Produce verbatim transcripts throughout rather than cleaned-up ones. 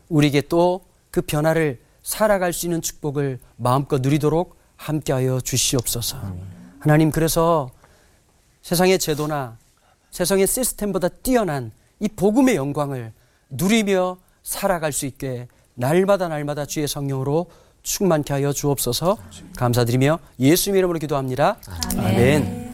우리에게 또 그 변화를 살아갈 수 있는 축복을 마음껏 누리도록 함께하여 주시옵소서. 음. 하나님, 그래서 세상의 제도나 세상의 시스템보다 뛰어난 이 복음의 영광을 누리며 살아갈 수 있게 날마다 날마다 주의 성령으로 충만케 하여 주옵소서. 감사드리며 예수님의 이름으로 기도합니다. 아멘. 아멘.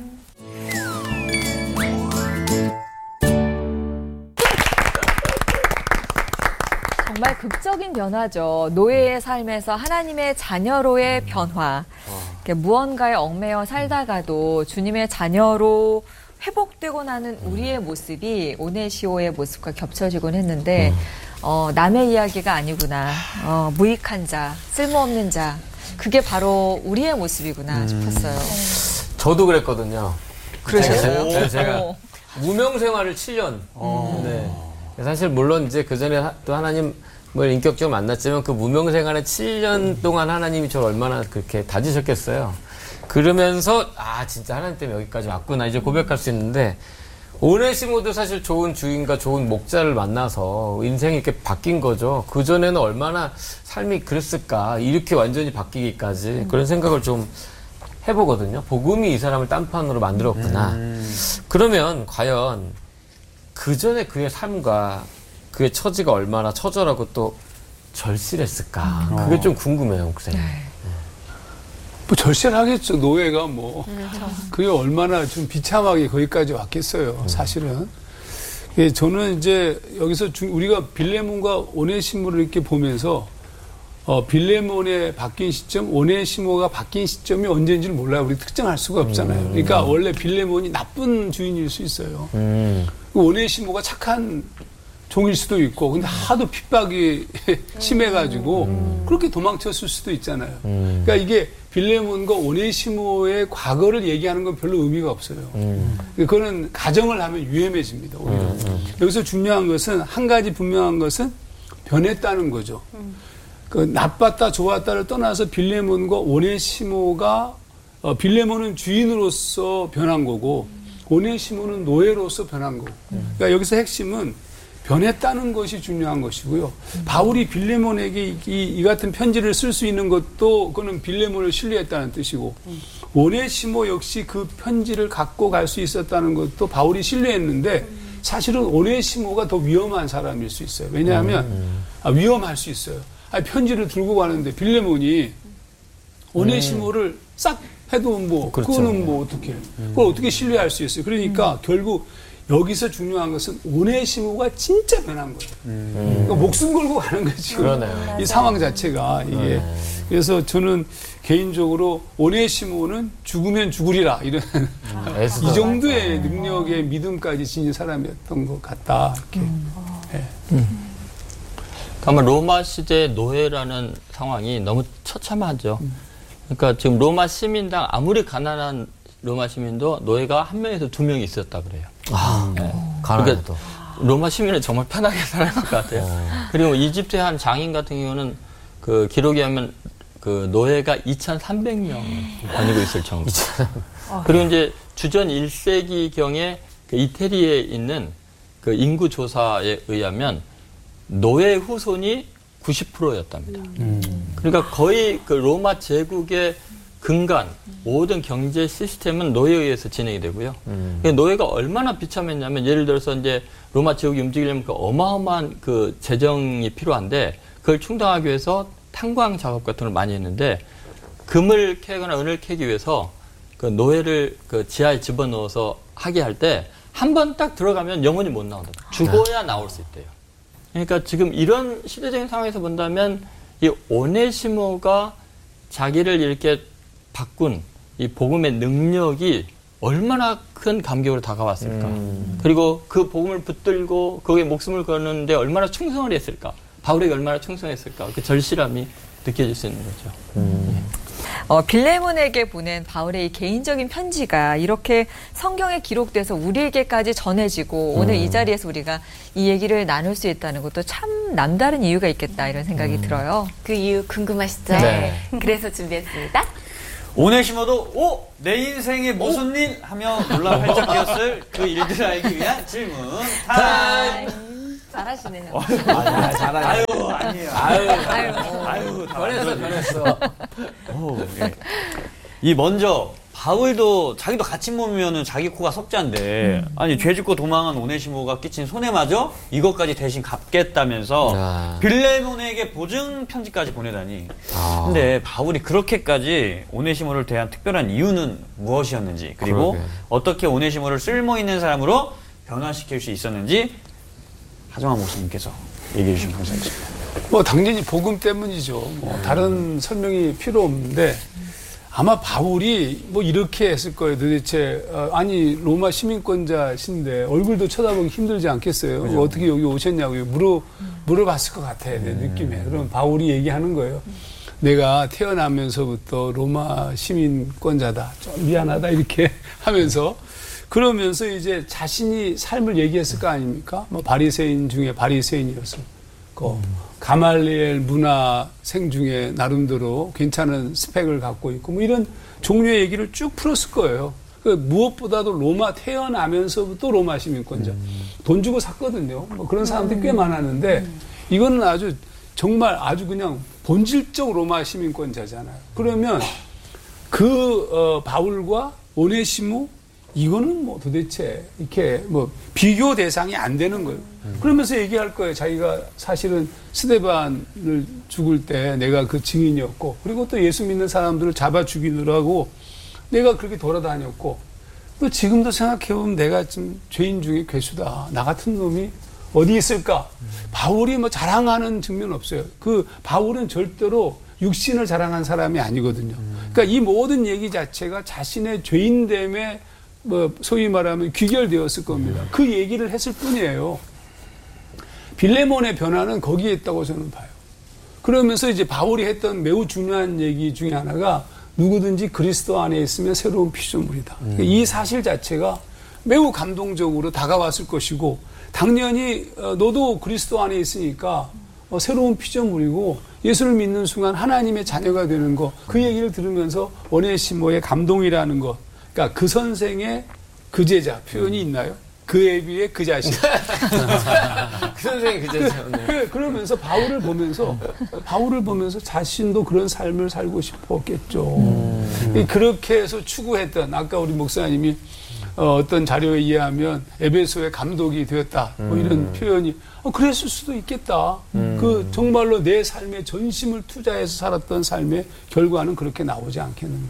정말 극적인 변화죠. 노예의 삶에서 하나님의 자녀로의 변화. 무언가에 얽매여 살다가도 주님의 자녀로 회복되고 나는 우리의 모습이 오네시오의 모습과 겹쳐지곤 했는데 어, 남의 이야기가 아니구나. 어, 무익한 자, 쓸모없는 자. 그게 바로 우리의 모습이구나 싶었어요. 저도 그랬거든요. 그러셨어요? 네, 제가 무명 생활을 칠 년. 음. 네. 사실 물론 이제 그 전에 또 하나님 뭘 인격적으로 만났지만 그 무명 생활에 칠 년 동안 하나님이 저를 얼마나 그렇게 다지셨겠어요. 그러면서 아 진짜 하나님 때문에 여기까지 왔구나 이제 고백할 수 있는데 오네시모도 사실 좋은 주인과 좋은 목자를 만나서 인생이 이렇게 바뀐 거죠. 그전에는 얼마나 삶이 그랬을까 이렇게 완전히 바뀌기까지 음. 그런 생각을 좀 해보거든요. 복음이 이 사람을 딴판으로 만들었구나. 음. 그러면 과연 그전에 그의 삶과 그의 처지가 얼마나 처절하고 또 절실했을까. 음. 그게 좀 궁금해요, 목사님. 네. 뭐 절실하겠죠. 노예가 뭐. 그렇죠. 그게 얼마나 좀 비참하게 거기까지 왔겠어요. 음. 사실은. 예, 저는 이제 여기서 주, 우리가 빌레몬과 오네시모를 이렇게 보면서 어, 빌레몬의 바뀐 시점, 오네시모가 바뀐 시점이 언제인지를 몰라요. 우리 특정할 수가 없잖아요. 음. 그러니까 원래 빌레몬이 나쁜 주인일 수 있어요. 음. 오네시모가 착한 종일 수도 있고, 근데 하도 핍박이 심해가지고 음. 그렇게 도망쳤을 수도 있잖아요. 음. 그러니까 이게 빌레몬과 오네시모의 과거를 얘기하는 건 별로 의미가 없어요. 음. 그거는 가정을 하면 위험해집니다. 오히려. 음. 음. 여기서 중요한 것은 한 가지 분명한 것은 변했다는 거죠. 음. 그 나빴다 좋았다를 떠나서 빌레몬과 오네시모가 어, 빌레몬은 주인으로서 변한 거고 음. 오네시모는 노예로서 변한 거고. 음. 그러니까 여기서 핵심은 변했다는 것이 중요한 것이고요. 음. 바울이 빌레몬에게 이, 이 같은 편지를 쓸 수 있는 것도 그거는 빌레몬을 신뢰했다는 뜻이고 음. 오네시모 역시 그 편지를 갖고 갈 수 있었다는 것도 바울이 신뢰했는데 음. 사실은 오네시모가 더 위험한 사람일 수 있어요. 왜냐하면 음. 아, 위험할 수 있어요. 아니, 편지를 들고 가는데 빌레몬이 오네시모를 음. 싹 해도 뭐 그렇죠. 그거는 뭐 어떻게 음. 그걸 어떻게 신뢰할 수 있어요. 그러니까 음. 결국 여기서 중요한 것은 오네시모가 진짜 변한 거예요. 음. 그러니까 목숨 걸고 가는 거지. 그러네요. 이 상황 자체가 이게. 그러네. 그래서 저는 개인적으로 오네시모는 죽으면 죽으리라 이런 음. 이 정도의 맞아. 능력의 믿음까지 지닌 사람이었던 것 같다. 이렇게. 음. 네. 음. 아마 로마 시대 노예라는 상황이 너무 처참하죠. 음. 그러니까 지금 로마 시민당 아무리 가난한 로마 시민도 노예가 한 명에서 두 명이 있었다 그래요. 아, 네. 그러니까 로마 시민은 정말 편하게 살았을 것 같아요. 어. 그리고 이집트의 한 장인 같은 경우는 그 기록에 하면 그 노예가 이천삼백 명 다니고 있을 정도. 그리고 이제 주전 일 세기경에 그 이태리에 있는 그 인구 조사에 의하면 노예 후손이 구십 퍼센트였답니다. 음. 그러니까 거의 그 로마 제국의 근간, 모든 경제 시스템은 노예에 의해서 진행이 되고요. 음. 노예가 얼마나 비참했냐면, 예를 들어서 이제 로마 제국이 움직이려면 그 어마어마한 그 재정이 필요한데, 그걸 충당하기 위해서 탄광 작업 같은 걸 많이 했는데, 금을 캐거나 은을 캐기 위해서 그 노예를 그 지하에 집어넣어서 하게 할 때, 한 번 딱 들어가면 영원히 못 나온다. 죽어야 나올 수 있대요. 그러니까 지금 이런 시대적인 상황에서 본다면, 이 오네시모가 자기를 이렇게 바꾼 이 복음의 능력이 얼마나 큰 감격으로 다가왔을까. 음. 그리고 그 복음을 붙들고 거기에 목숨을 거는데 얼마나 충성을 했을까. 바울에게 얼마나 충성했을까. 그 절실함이 느껴질 수 있는 거죠. 음. 어, 빌레몬에게 보낸 바울의 이 개인적인 편지가 이렇게 성경에 기록돼서 우리에게까지 전해지고 음. 오늘 이 자리에서 우리가 이 얘기를 나눌 수 있다는 것도 참 남다른 이유가 있겠다 이런 생각이 음. 들어요. 그 이유 궁금하시죠? 네. 그래서 준비했습니다. 오네시모도 오! 내 인생에 무슨 오? 일? 하며 놀라 활짝 끼었을 그 일들을 알기 위한 질문 타임! 잘하시네요. 아, 잘하네. 아유, 아니에요. 아유, 아유. 아유, 다 변했어, 변했어. 오, 예. 이 먼저 바울도 자기도 같이 몸이면은 자기 코가 석자인데 아니 죄 짓고 도망한 오네시모가 끼친 손해마저 이것까지 대신 갚겠다면서 아. 빌레몬에게 보증 편지까지 보내다니. 아. 근데 바울이 그렇게까지 오네시모를 대한 특별한 이유는 무엇이었는지 그리고 그러게. 어떻게 오네시모를 쓸모 있는 사람으로 변화시킬 수 있었는지 하정환 목사님께서 얘기해 주시면 감사하겠습니다. 뭐 당연히 복음 때문이죠. 뭐 다른 설명이 필요 없는데 아마 바울이 뭐 이렇게 했을 거예요. 도대체 어, 아니 로마 시민권자신데 얼굴도 쳐다보기 힘들지 않겠어요? 그죠. 어떻게 여기 오셨냐고요. 물어 물어봤을 것 같아요. 내 느낌에. 그럼 바울이 얘기하는 거예요. 내가 태어나면서부터 로마 시민권자다. 좀 미안하다 이렇게 하면서 그러면서 이제 자신이 삶을 얘기했을 거 아닙니까? 뭐 바리새인 중에 바리새인이었어. 그 가말리엘 문화생 중에 나름대로 괜찮은 스펙을 갖고 있고 뭐 이런 종류의 얘기를 쭉 풀었을 거예요. 그 무엇보다도 로마 태어나면서부터 로마 시민권자. 돈 주고 샀거든요. 뭐 그런 사람들이 꽤 많았는데 이거는 아주 정말 아주 그냥 본질적 로마 시민권자잖아요. 그러면 그 어, 바울과 오네시모 이거는 뭐 도대체 이렇게 뭐 비교 대상이 안 되는 거예요. 그러면서 얘기할 거예요. 자기가 사실은 스데반을 죽을 때 내가 그 증인이었고 그리고 또 예수 믿는 사람들을 잡아 죽이느라고 내가 그렇게 돌아다녔고 또 지금도 생각해보면 내가 좀 죄인 중에 괴수다. 나 같은 놈이 어디 있을까? 바울이 뭐 자랑하는 측면은 없어요. 그 바울은 절대로 육신을 자랑한 사람이 아니거든요. 그러니까 이 모든 얘기 자체가 자신의 죄인됨에 뭐 소위 말하면 귀결되었을 겁니다. 그 얘기를 했을 뿐이에요. 빌레몬의 변화는 거기에 있다고 저는 봐요. 그러면서 이제 바울이 했던 매우 중요한 얘기 중에 하나가 누구든지 그리스도 안에 있으면 새로운 피조물이다. 음. 이 사실 자체가 매우 감동적으로 다가왔을 것이고 당연히 너도 그리스도 안에 있으니까 새로운 피조물이고 예수를 믿는 순간 하나님의 자녀가 되는 거 그 얘기를 들으면서 오네시모의 감동이라는 것 그러니까 그 선생의 그 제자 표현이 있나요? 그에 비해 그 자신. 그 선생님 그 제자. 그, 그러면서 바울을 보면서 바울을 보면서 자신도 그런 삶을 살고 싶었겠죠. 음. 그렇게 해서 추구했던 아까 우리 목사님이 어, 어떤 자료에 의하면 에베소의 감독이 되었다. 뭐 이런 음. 표현이 어, 그랬을 수도 있겠다. 음. 그 정말로 내 삶에 전심을 투자해서 살았던 삶의 결과는 그렇게 나오지 않겠는가.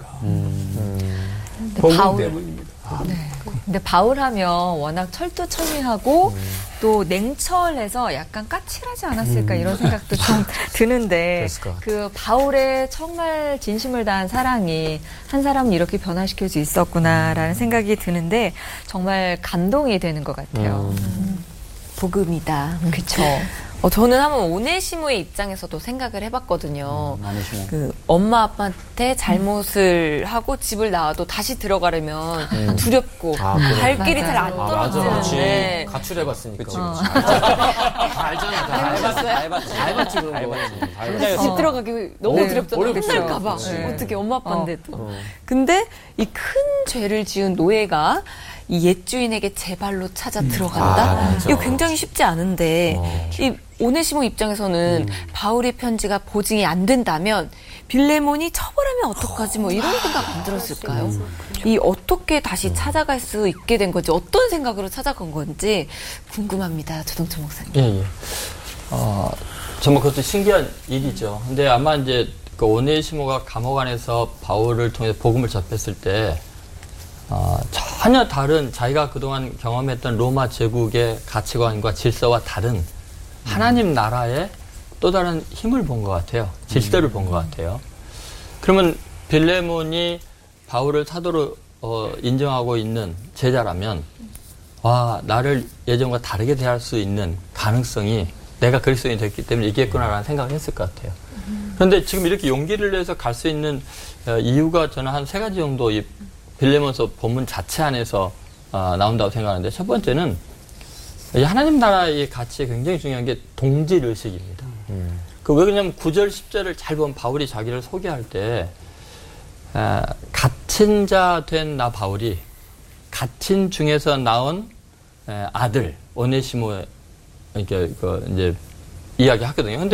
음. 복음 바울, 때문입니다. 아, 네. 근데 바울 하면 워낙 철두철미하고 음. 또 냉철해서 약간 까칠하지 않았을까 음. 이런 생각도 좀 드는데 그 바울의 정말 진심을 다한 사랑이 한 사람을 이렇게 변화시킬 수 있었구나라는 생각이 드는데 정말 감동이 되는 것 같아요. 음. 음. 복음이다. 그렇죠. 어, 저는 한번 오네시모의 입장에서도 생각을 해봤거든요. 음, 그 엄마 아빠한테 잘못을 음. 하고 집을 나와도 다시 들어가려면 음. 두렵고 아, 발 길이 잘 안 떨어지는데 아, 가출해봤으니까. 그치, 그치. 어. 다 알잖아. 다 해봤어요? 다 해봤지. 다 해봤지 그런 거. 집 들어가기 너무 네. 두렵잖아. 혼날까봐. 네. 어떻게 엄마 아빠인데도. 어. 어. 근데 이 큰 죄를 지은 노예가 이 옛 주인에게 제 발로 찾아 들어간다? 아, 이거 굉장히 쉽지 않은데 어. 이 오네시모 입장에서는 음. 바울의 편지가 보증이 안 된다면 빌레몬이 처벌하면 어떡하지 뭐 이런 생각 안 들었을까요? 음. 이 어떻게 다시 찾아갈 수 있게 된 건지 어떤 생각으로 찾아간 건지 궁금합니다. 조동철 목사님. 예, 예. 어, 정말 그것도 신기한 일이죠. 근데 아마 이제 그 오네시모가 감옥 안에서 바울을 통해서 복음을 접했을 때 어, 전혀 다른 자기가 그동안 경험했던 로마 제국의 가치관과 질서와 다른 하나님 나라의 또 다른 힘을 본 것 같아요. 질서를 본 것 같아요. 그러면 빌레몬이 바울을 사도로 어, 인정하고 있는 제자라면 와 나를 예전과 다르게 대할 수 있는 가능성이 내가 그리스도인이 됐기 때문에 있겠구나라는 생각을 했을 것 같아요. 그런데 지금 이렇게 용기를 내서 갈 수 있는 어, 이유가 저는 한 세 가지 정도 이 빌레몬서 본문 자체 안에서 어, 나온다고 생각하는데 첫 번째는 이 하나님 나라의 가치에 굉장히 중요한 게 동질의식입니다. 음. 그 왜 그러냐면 구 절 십 절을 잘 보면 바울이 자기를 소개할 때 아, 갇힌 자 된 나 바울이 갇힌 중에서 나온 에, 아들 오네시모의 이렇게 그 이제 이야기하거든요. 근데